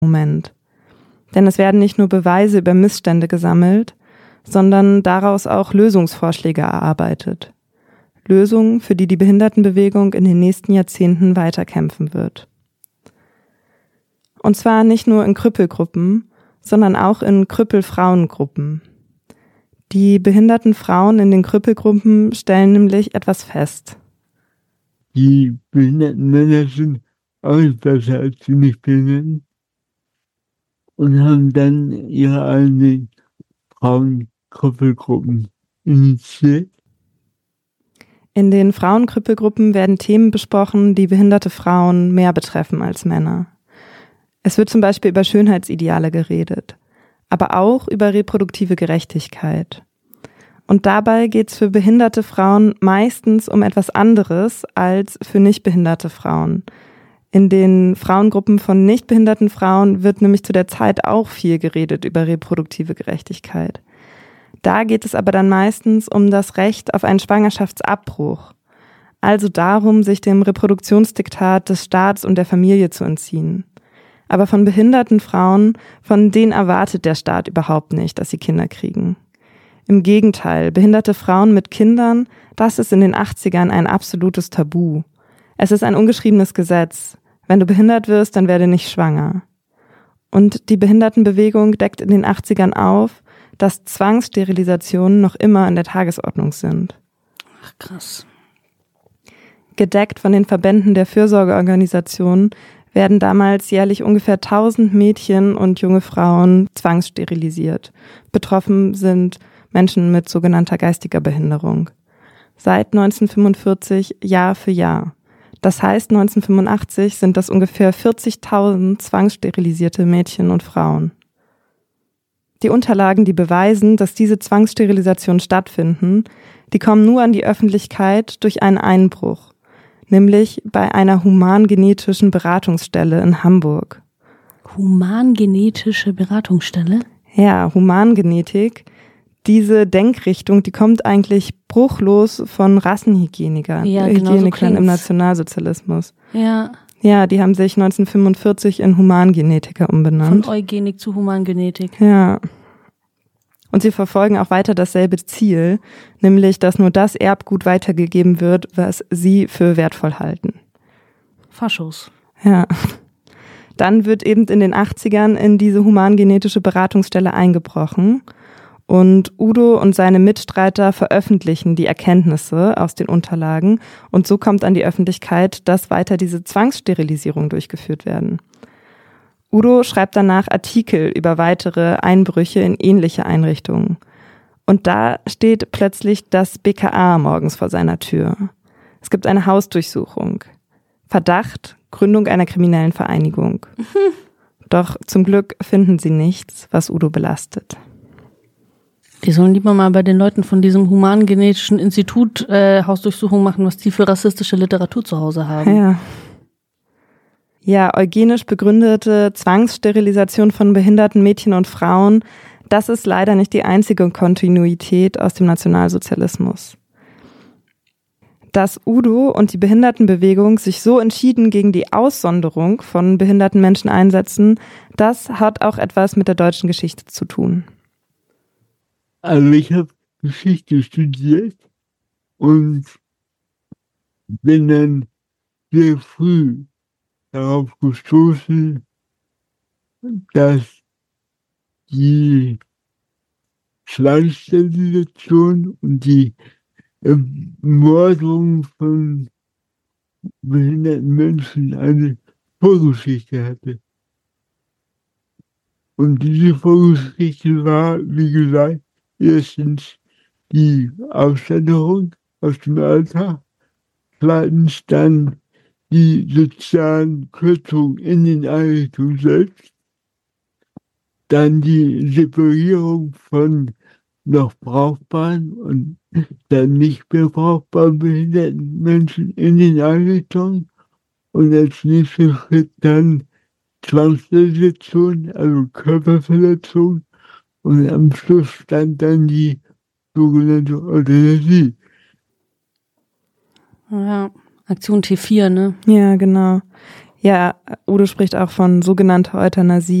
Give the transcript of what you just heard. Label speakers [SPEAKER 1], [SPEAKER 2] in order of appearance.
[SPEAKER 1] Moment. Denn es werden nicht nur Beweise über Missstände gesammelt, sondern daraus auch Lösungsvorschläge erarbeitet. Lösungen, für die die Behindertenbewegung in den nächsten Jahrzehnten weiterkämpfen wird. Und zwar nicht nur in Krüppelgruppen, sondern auch in Krüppelfrauengruppen. Die behinderten Frauen in den Krüppelgruppen stellen nämlich etwas fest.
[SPEAKER 2] Die behinderten Männer sind auch nicht besser als die Nichtbehinderten und haben dann ihre eigenen Frauenkrüppelgruppen initiiert.
[SPEAKER 1] In den Frauenkrüppelgruppen werden Themen besprochen, die behinderte Frauen mehr betreffen als Männer. Es wird zum Beispiel über Schönheitsideale geredet, aber auch über reproduktive Gerechtigkeit. Und dabei geht es für behinderte Frauen meistens um etwas anderes als für nicht behinderte Frauen. In den Frauengruppen von nicht behinderten Frauen wird nämlich zu der Zeit auch viel geredet über reproduktive Gerechtigkeit. Da geht es aber dann meistens um das Recht auf einen Schwangerschaftsabbruch. Also darum, sich dem Reproduktionsdiktat des Staats und der Familie zu entziehen. Aber von behinderten Frauen, von denen erwartet der Staat überhaupt nicht, dass sie Kinder kriegen. Im Gegenteil, behinderte Frauen mit Kindern, das ist in den 80ern ein absolutes Tabu. Es ist ein ungeschriebenes Gesetz. Wenn du behindert wirst, dann werde nicht schwanger. Und die Behindertenbewegung deckt in den 80ern auf, dass Zwangssterilisationen noch immer an der Tagesordnung sind.
[SPEAKER 3] Ach, krass.
[SPEAKER 1] Gedeckt von den Verbänden der Fürsorgeorganisationen werden damals jährlich ungefähr 1000 Mädchen und junge Frauen zwangssterilisiert. Betroffen sind Menschen mit sogenannter geistiger Behinderung. Seit 1945 Jahr für Jahr. Das heißt, 1985 sind das ungefähr 40.000 zwangssterilisierte Mädchen und Frauen. Die Unterlagen, die beweisen, dass diese Zwangssterilisationen stattfinden, die kommen nur an die Öffentlichkeit durch einen Einbruch, nämlich bei einer humangenetischen Beratungsstelle in Hamburg.
[SPEAKER 3] Humangenetische Beratungsstelle?
[SPEAKER 1] Ja, Humangenetik. Diese Denkrichtung, die kommt eigentlich bruchlos von Rassenhygienikern
[SPEAKER 3] so
[SPEAKER 1] im Nationalsozialismus.
[SPEAKER 3] Ja.
[SPEAKER 1] Ja, die haben sich 1945 in Humangenetiker umbenannt.
[SPEAKER 3] Von Eugenik zu Humangenetik.
[SPEAKER 1] Ja. Und sie verfolgen auch weiter dasselbe Ziel, nämlich, dass nur das Erbgut weitergegeben wird, was sie für wertvoll halten.
[SPEAKER 3] Faschos.
[SPEAKER 1] Ja. Dann wird eben in den 80ern in diese humangenetische Beratungsstelle eingebrochen. Und Udo und seine Mitstreiter veröffentlichen die Erkenntnisse aus den Unterlagen und so kommt an die Öffentlichkeit, dass weiter diese Zwangssterilisierung durchgeführt werden. Udo schreibt danach Artikel über weitere Einbrüche in ähnliche Einrichtungen. Und da steht plötzlich das BKA morgens vor seiner Tür. Es gibt eine Hausdurchsuchung. Verdacht, Gründung einer kriminellen Vereinigung. Doch zum Glück finden sie nichts, was Udo belastet.
[SPEAKER 3] Die sollen lieber mal bei den Leuten von diesem Humangenetischen Institut Hausdurchsuchung machen, was die für rassistische Literatur zu Hause haben.
[SPEAKER 1] Ja, eugenisch begründete Zwangssterilisation von behinderten Mädchen und Frauen, das ist leider nicht die einzige Kontinuität aus dem Nationalsozialismus. Dass Udo und die Behindertenbewegung sich so entschieden gegen die Aussonderung von behinderten Menschen einsetzen, das hat auch etwas mit der deutschen Geschichte zu tun.
[SPEAKER 2] Also ich habe Geschichte studiert und bin dann sehr früh darauf gestoßen, dass die Zwangssterilisation und die Ermordung von behinderten Menschen eine Vorgeschichte hatte. Und diese Vorgeschichte war, wie gesagt, erstens die Ausschilderung aus dem Alltag, zweitens dann die sozialen Kürzungen in den Einrichtungen selbst, dann die Separierung von noch brauchbaren und dann nicht mehr brauchbaren behinderten Menschen in den Einrichtungen und als nächster Schritt dann Zwangssterilisation, also Körperverletzung. Und am Schluss stand dann die sogenannte Euthanasie.
[SPEAKER 3] Ja, Aktion T4, ne?
[SPEAKER 1] Ja, genau. Ja, Udo spricht auch von sogenannter Euthanasie.